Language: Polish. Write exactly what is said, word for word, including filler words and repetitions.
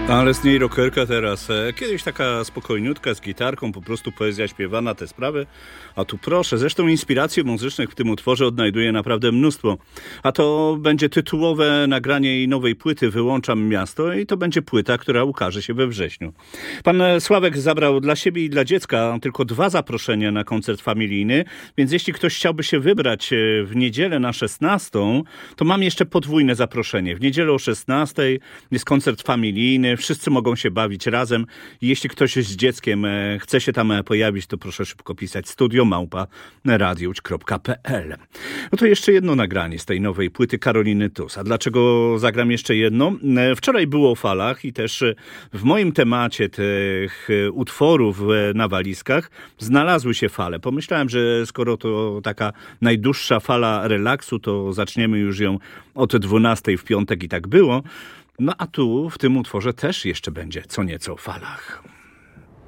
Ale z niej rockerka teraz. Kiedyś taka spokojniutka z gitarką, po prostu poezja śpiewana, te sprawy. A tu proszę, zresztą inspiracji muzycznych w tym utworze odnajduję naprawdę mnóstwo. A to będzie tytułowe nagranie jej nowej płyty Wyłączam miasto i to będzie płyta, która ukaże się we wrześniu. Pan Sławek zabrał dla siebie i dla dziecka tylko dwa zaproszenia na koncert familijny, więc jeśli ktoś chciałby się wybrać w niedzielę na szesnastą, to mam jeszcze podwójne zaproszenie. W niedzielę o szesnastej jest koncert familijny, wszyscy mogą się bawić razem. Jeśli ktoś z dzieckiem chce się tam pojawić, to proszę szybko pisać studio małpa radiuć kropka pe el. No to jeszcze jedno nagranie z tej nowej płyty Karoliny Tus. A dlaczego zagram jeszcze jedno? Wczoraj było o falach i też w moim temacie tych utworów na walizkach znalazły się fale. Pomyślałem, że skoro to taka najdłuższa fala relaksu, to zaczniemy już ją od dwunastej w piątek i tak było. No a tu w tym utworze też jeszcze będzie co nieco o falach.